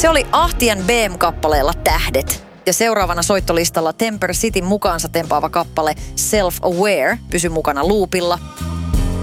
Se oli Ahtien BM-kappaleella Tähdet. Ja seuraavana soittolistalla Temper Cityn mukaansa tempaava kappale Self Aware pysyi mukana loopilla.